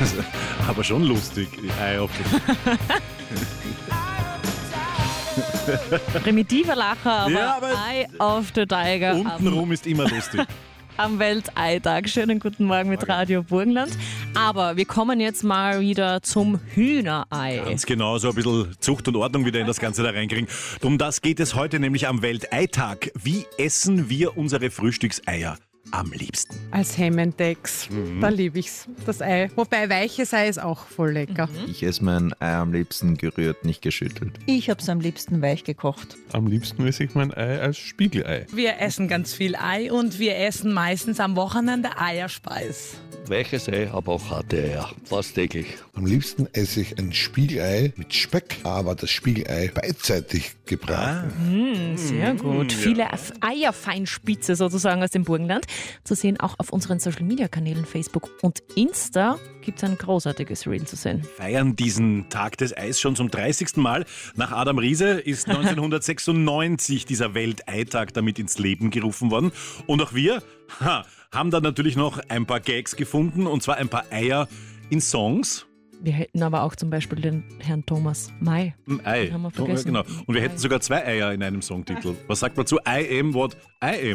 Aber schon lustig. Ei auf Primitiver Lacher, aber, Ja, aber Eye of the Tiger Untenrum ist immer lustig. am Welteitag. Schönen guten Morgen mit Radio Burgenland. Aber wir kommen jetzt mal wieder zum Hühnerei. Ganz genau, so ein bisschen Zucht und Ordnung wieder in das Ganze da reinkriegen. Um das geht es heute nämlich am Welteitag. Wie essen wir unsere Frühstückseier am liebsten? Als Hemmentex. Da liebe ich's, das Ei. Wobei weiches Ei ist auch voll lecker. Ich esse mein Ei am liebsten gerührt, nicht geschüttelt. Ich hab's am liebsten weich gekocht. Am liebsten esse ich mein Ei als Spiegelei. Wir essen ganz viel Ei und wir essen meistens am Wochenende Eierspeis. Weiches Ei, aber auch harte Eier. Fast täglich. Am liebsten esse ich ein Spiegelei mit Speck, aber das Spiegelei beidseitig gebraten. Sehr gut. Viele Eierfeinspitze sozusagen aus dem Burgenland. Zu sehen auch auf unseren Social-Media-Kanälen Facebook und Insta gibt es ein großartiges Reel zu sehen. Feiern diesen Tag des Eis schon zum 30. Mal. Nach Adam Riese ist 1996 dieser Welteitag damit ins Leben gerufen worden. Und auch wir haben da natürlich noch ein paar Gags gefunden, und zwar ein paar Eier in Songs. Wir hätten aber auch zum Beispiel den Herrn Thomas May. Ei. Den haben wir vergessen. Genau. Und wir hätten sogar 2 Eier in einem Songtitel. Was sagt man zu I am what I am?